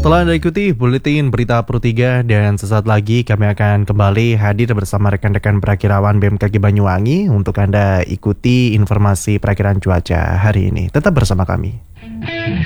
Telah Anda ikuti Buletin Berita Pro 3 dan sesaat lagi kami akan kembali hadir bersama rekan-rekan perakirawan BMKG Banyuwangi untuk Anda ikuti informasi perakiran cuaca hari ini. Tetap bersama kami.